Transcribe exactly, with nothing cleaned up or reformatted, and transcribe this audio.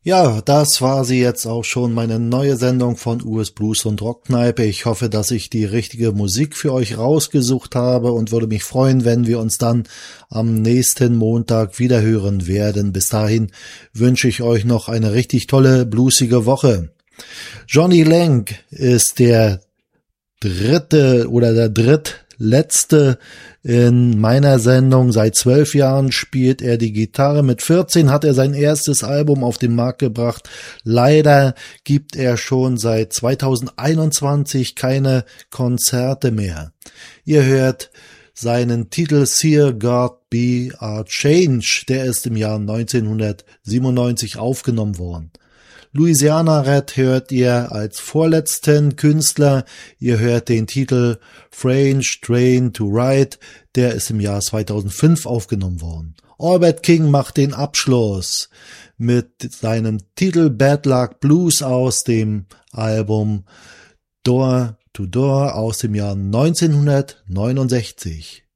Ja, das war sie jetzt auch schon, meine neue Sendung von U S Blues und Rockkneipe. Ich hoffe, dass ich die richtige Musik für euch rausgesucht habe und würde mich freuen, wenn wir uns dann am nächsten Montag wieder hören werden. Bis dahin wünsche ich euch noch eine richtig tolle, bluesige Woche. Jonny Lang ist der dritte oder der drittletzte in meiner Sendung. Seit zwölf Jahren spielt er die Gitarre. Mit vierzehn hat er sein erstes Album auf den Markt gebracht. Leider gibt er schon seit zweitausendeinundzwanzig keine Konzerte mehr. Ihr hört seinen Titel Seer God Be a Change. Der ist im Jahr neunzehnhundertsiebenundneunzig aufgenommen worden. Louisiana Red hört ihr als vorletzten Künstler. Ihr hört den Titel French Train to Ride. Der ist im Jahr zweitausendfünf aufgenommen worden. Albert King macht den Abschluss mit seinem Titel Bad Luck Blues aus dem Album Door to Door aus dem Jahr neunzehnhundertneunundsechzig.